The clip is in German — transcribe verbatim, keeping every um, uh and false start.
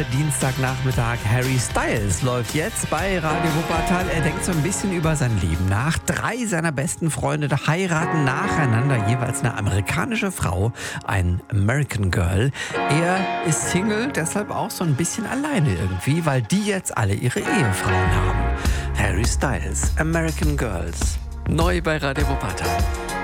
Dienstagnachmittag. Harry Styles läuft jetzt bei Radio Wuppertal. Er denkt so ein bisschen über sein Leben nach. Drei seiner besten Freunde heiraten nacheinander jeweils eine amerikanische Frau, ein American Girl. Er ist Single, deshalb auch so ein bisschen alleine irgendwie, weil die jetzt alle ihre Ehefrauen haben. Harry Styles, American Girls. Neu bei Radio Wuppertal.